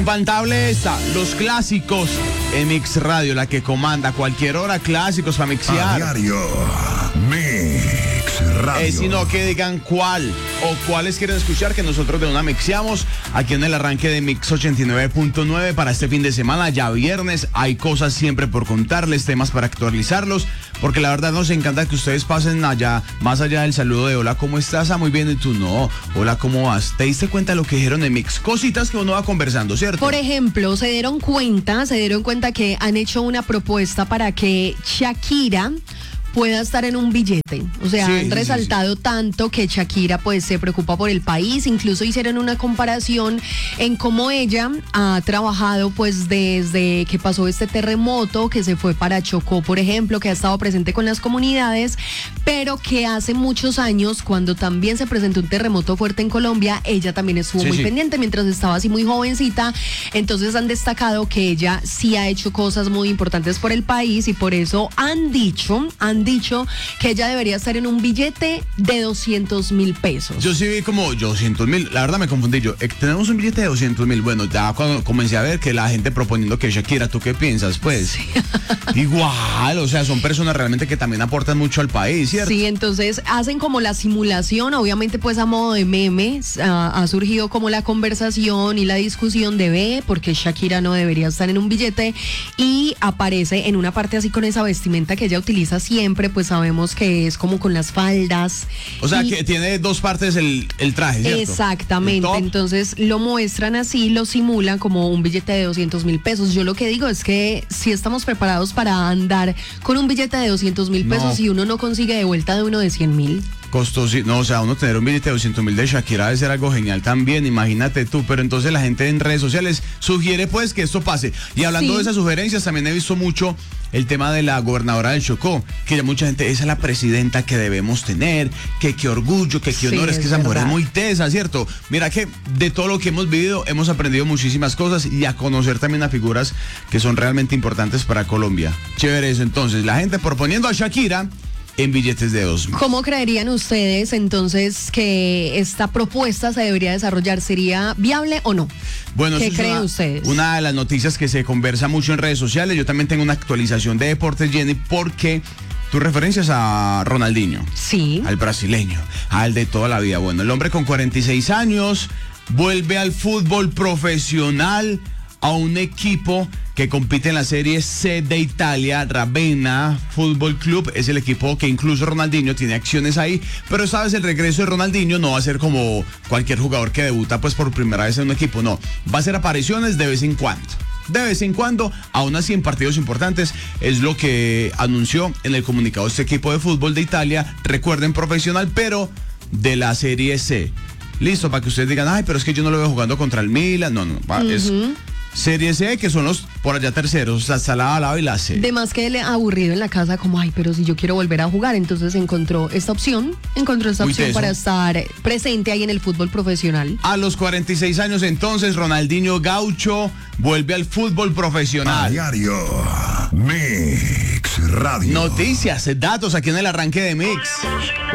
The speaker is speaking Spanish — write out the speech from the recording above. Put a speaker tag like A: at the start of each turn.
A: Infaltable esta, los clásicos en Mix Radio, la que comanda a cualquier hora, clásicos para mixear.
B: A diario, Mix Radio.
A: Sino que digan cuál o cuáles quieren escuchar, que nosotros de una mixeamos aquí en el arranque de Mix 89.9 para este fin de semana, ya viernes. Hay cosas siempre por contarles, temas para actualizarlos, porque la verdad nos encanta que ustedes pasen allá, más allá del saludo de hola, ¿cómo estás? Ah, muy bien, y tú no. Hola, ¿cómo vas? ¿Te diste cuenta de lo que dijeron en Mix? Cositas que uno va conversando, ¿cierto?
C: Por ejemplo, se dieron cuenta que han hecho una propuesta para que Shakira pueda estar en un billete. O sea,
A: Sí,
C: han resaltado tanto que Shakira pues se preocupa por el país. Incluso hicieron una comparación en cómo ella ha trabajado pues desde que pasó este terremoto, que se fue para Chocó, por ejemplo, que ha estado presente con las comunidades, pero que hace muchos años, cuando también se presentó un terremoto fuerte en Colombia, ella también estuvo muy pendiente mientras estaba así muy jovencita. Entonces han destacado que ella sí ha hecho cosas muy importantes por el país, y por eso han dicho que ella debería estar en un billete de 200.000 pesos.
A: Yo sí vi como 200.000, la verdad me confundí yo. Tenemos un billete de 200.000. Bueno, ya cuando comencé a ver que la gente proponiendo que Shakira, ¿tú qué piensas? Pues sí. Igual, o sea, son personas realmente que también aportan mucho al país, ¿cierto?
C: Sí, entonces hacen como la simulación, obviamente pues a modo de memes, ha surgido como la conversación y la discusión de porque Shakira no debería estar en un billete, y aparece en una parte así con esa vestimenta que ella utiliza siempre, pues sabemos que es como con las faldas.
A: O sea, que tiene dos partes el traje, ¿cierto?
C: Exactamente, entonces lo muestran así, lo simulan como un billete de 200.000 pesos. Yo lo que digo es que si estamos preparados para andar con un billete de 200.000 pesos y uno no consigue de vuelta de uno de 100.000.
A: Costoso, no, o sea, uno tener un billete de 200.000 de Shakira debe ser algo genial también, imagínate tú. Pero entonces la gente en redes sociales sugiere pues que esto pase. Y hablando de esas sugerencias, también he visto mucho el tema de la gobernadora del Chocó, que ya mucha gente, esa es la presidenta que debemos tener, que qué orgullo, que qué honor, es que esa mujer es muy tesa, ¿cierto? Mira que de todo lo que hemos vivido, hemos aprendido muchísimas cosas, y a conocer también a figuras que son realmente importantes para Colombia. Chévere eso. Entonces, la gente proponiendo a Shakira en billetes de 2.000.
C: ¿Cómo creerían ustedes entonces que esta propuesta se debería desarrollar? ¿Sería viable o no?
A: Bueno,
C: ¿qué creen ustedes?
A: Una de las noticias que se conversa mucho en redes sociales. Yo también tengo una actualización de deportes, Jenny, porque tú referencias a Ronaldinho.
C: Sí.
A: Al brasileño, al de toda la vida. Bueno, el hombre con 46 años vuelve al fútbol profesional, a un equipo que compite en la Serie C de Italia. Ravenna Fútbol Club es el equipo que incluso Ronaldinho tiene acciones ahí. Pero sabes, el regreso de Ronaldinho no va a ser como cualquier jugador que debuta pues por primera vez en un equipo, no. Va a ser apariciones de vez en cuando. De vez en cuando, aún así en partidos importantes, es lo que anunció en el comunicado este equipo de fútbol de Italia. Recuerden, profesional, pero de la Serie C. Listo, para que ustedes digan, ay, pero es que yo no lo veo jugando contra el Milan. No, es Serie C, que son los por allá terceros, hasta la A y la C.
C: De más que él aburrido en la casa, como, ay, pero si yo quiero volver a jugar, entonces encontró esta opción para estar presente ahí en el fútbol profesional.
A: A los 46 años entonces, Ronaldinho Gaucho vuelve al fútbol profesional.
B: A diario, Mix Radio.
A: Noticias, datos aquí en el arranque de Mix.